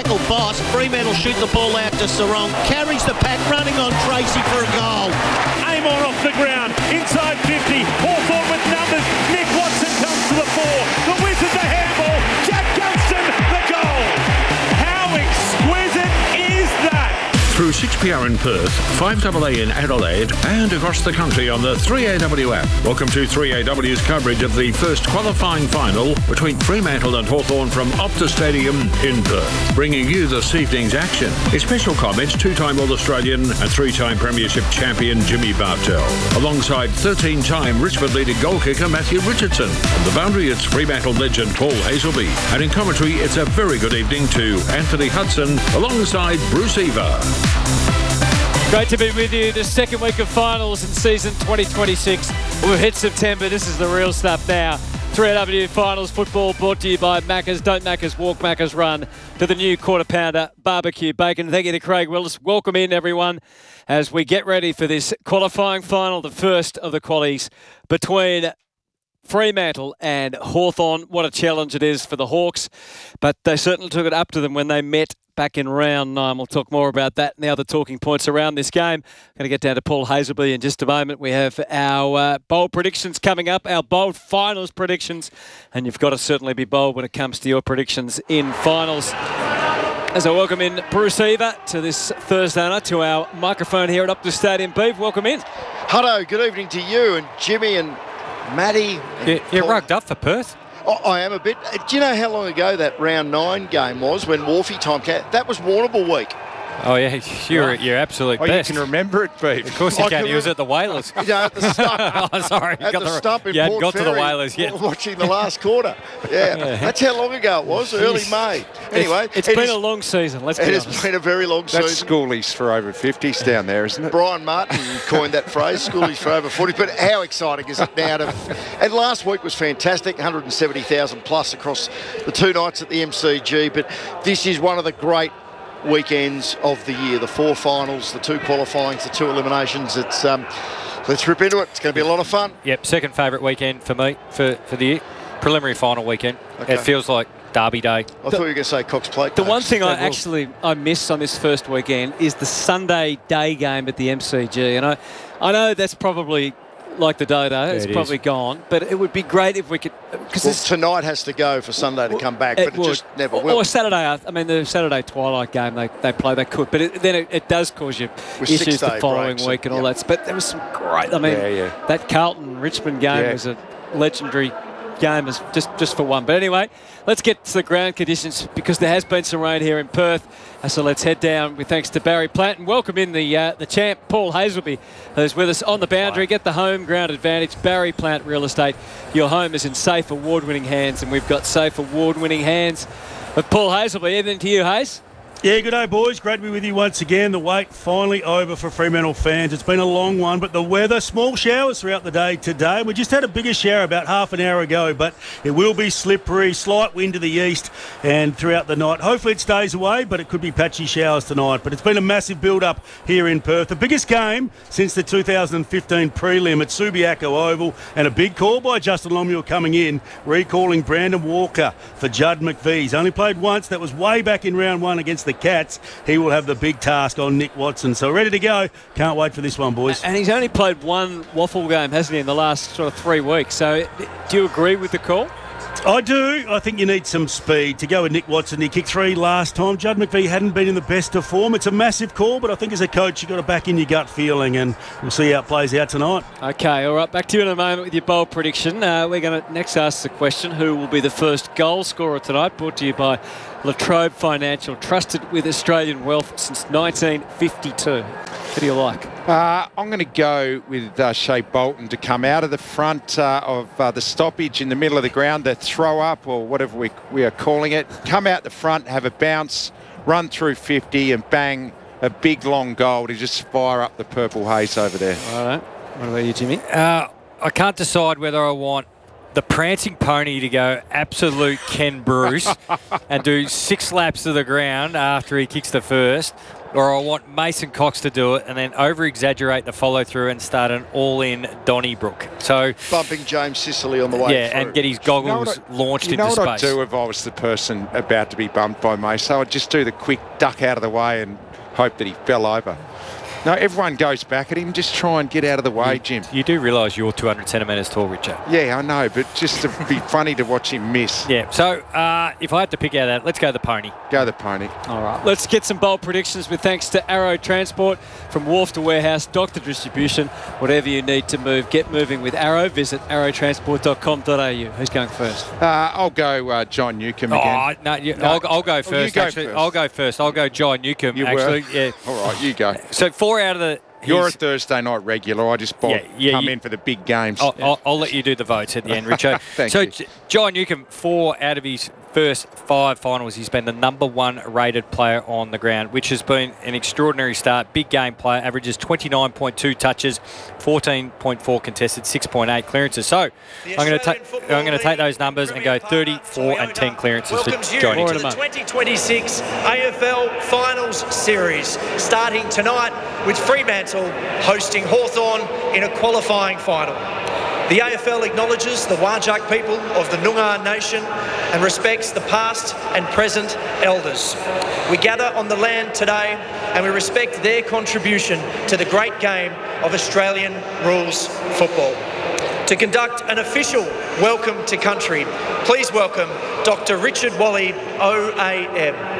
Fremantle boss. Fremantle shoot the ball out to Sarong. Carries the pack, running on Tracy for a goal. Amor off the ground, inside 50. Hawthorn with numbers. Nick Watson comes to the fore. The Wizards a handball. Jack Gunston, the goal. How exquisite is that? Through 6PR in Perth, 5AA in Adelaide, and across the country on the 3AW app. Welcome to 3AW's coverage of the first qualifying final between Fremantle and Hawthorn from Optus Stadium in Perth. Bringing you this evening's action is special comments two-time All-Australian and three-time Premiership champion Jimmy Bartell, alongside 13-time Richmond leading goal kicker Matthew Richardson. On the boundary, it's Fremantle legend Paul Hazelby. And in commentary, it's a very good evening to Anthony Hudson alongside Bruce Eva. Great to be with you. The second week of finals in season 2026. We've hit September. This is the real stuff now. 3AW Finals football brought to you by Macca's. Don't Macca's walk, Macca's run to the new quarter pounder barbecue bacon. Thank you to Craig Willis. Welcome in, everyone, as we get ready for this qualifying final, the first of the qualies between Fremantle and Hawthorn. What a challenge it is for the Hawks, but they certainly took it up to them when they met back in round 9. We'll talk more about that and the other talking points around this game. Going to get down to Paul Hazelby in just a moment. We have our bold predictions coming up, our bold finals predictions, and you've got to certainly be bold when it comes to your predictions in finals. As I welcome in Bruce Eva to this Thursday night to our microphone here at Optus Stadium. Beef, welcome in. Hutto, good evening to you and Jimmy and Matty. You're rugged up for Perth. Oh, I am a bit. Do you know how long ago that round 9 game was when Wharfie time came? That was Warrnambool week. Oh, yeah, you're absolute best. You can remember it, Beef. Of course you can. He was at the Whalers. You know, at the stump. Oh, sorry. At the stump in you Port got to the Fairy, Whalers yet. watching the last quarter. Yeah, that's how long ago it was, early May. Anyway. It's been a long season, let's be honest. It has been a very long season. That's schoolies for over 50s down there, isn't it? Brian Martin coined that phrase, schoolies for over 40. But how exciting is it now and last week was fantastic, 170,000 plus across the 2 nights at the MCG. But this is one of the great weekends of the year, the 4 finals, the 2 qualifyings, the 2 eliminations. It's let's rip into it. It's going to be a lot of fun. Yep, second favourite weekend for me for the year. Preliminary final weekend. Okay. It feels like Derby Day. I thought you were going to say Cox Plate. The one thing I miss on this first weekend is the Sunday day game at the MCG, and I know that's probably like the dodo, it's probably gone, but it would be great if we could. Because tonight has to go for Sunday to come back, but it just never will. Or Saturday. I mean, the Saturday twilight game they play, they could, but then it does cause you issues the following week and all that. But there was some great. I mean, that Carlton Richmond game was a legendary game, is just for one. But anyway, let's get to the ground conditions because there has been some rain here in Perth. So let's head down with thanks to Barry Platt and welcome in the champ Paul Hazelby, who's with us on the boundary. Get the home ground advantage. Barry Platt Real Estate. Your home is in safe, award-winning hands, and we've got safe, award-winning hands with Paul Hazelby. Evening to you, Hayes. Yeah, good day, boys. Great to be with you once again. The wait finally over for Fremantle fans. It's been a long one, but the weather, small showers throughout the day today. We just had a bigger shower about half an hour ago, but it will be slippery, slight wind to the east and throughout the night. Hopefully it stays away, but it could be patchy showers tonight. But it's been a massive build-up here in Perth. The biggest game since the 2015 prelim at Subiaco Oval, and a big call by Justin Longmuir coming in, recalling Brandon Walker for Judd McVie. He's only played once. That was way back in round 1 against the Cats. He will have the big task on Nick Watson. So ready to go. Can't wait for this one, boys. And he's only played one waffle game, hasn't he, in the last sort of 3 weeks. So do you agree with the call? I do. I think you need some speed to go with Nick Watson. He kicked 3 last time. Judd McVie hadn't been in the best of form. It's a massive call, but I think as a coach, you've got to back in your gut feeling, and we'll see how it plays out tonight. Okay, all right. Back to you in a moment with your bold prediction. We're going to next ask the question, who will be the first goal scorer tonight? Brought to you by Latrobe Financial, trusted with Australian wealth since 1952. Who do you like? I'm going to go with Shea Bolton to come out of the front of the stoppage in the middle of the ground, the throw up or whatever we are calling it. Come out the front, have a bounce, run through 50 and bang a big long goal to just fire up the purple haze over there. All right. What about you, Jimmy? I can't decide whether I want the prancing pony to go absolute Ken Bruce and do 6 laps to the ground after he kicks the first, or I want Mason Cox to do it and then over-exaggerate the follow-through and start an all-in Donnybrook. So Bumping James Sicily on the way through. and get his goggles launched into space. You know what space. I'd do if I was the person about to be bumped by Mace? I would just do the quick duck out of the way and hope that he fell over. No, everyone goes back at him. Just try and get out of the way, Jim. You do realise you're 200 centimetres tall, Richard. Yeah, I know, but just to be funny to watch him miss. Yeah, so if I had to pick out that, let's go the pony. Go the pony. All right, let's get some bold predictions with thanks to Arrow Transport. From wharf to warehouse, dock to distribution, whatever you need to move, get moving with Arrow. Visit arrowtransport.com.au. Who's going first? I'll go John Newcombe again. Oh, no, I'll go first. go actually, first. I'll go first. I'll go John Newcombe. You actually, were? yeah. All right, you go. So 4 out of the. You're a Thursday night regular. I just come in for the big games. I'll let you do the votes at the end, Richo. Thank so you. John Newcombe, 4 out of his first 5 finals, he's been the number 1 rated player on the ground, which has been an extraordinary start. Big game player, averages 29.2 touches, 14.4 contested, 6.8 clearances. So I'm going to take those numbers and go 34 and 10 clearances for John Welcomes you to Newcombe. the 2026 AFL Finals Series, starting tonight with Fremantle hosting Hawthorn in a qualifying final. The AFL acknowledges the Whadjuk people of the Noongar Nation and respects the past and present elders. We gather on the land today and we respect their contribution to the great game of Australian rules football. To conduct an official welcome to country, please welcome Dr. Richard Walley, OAM.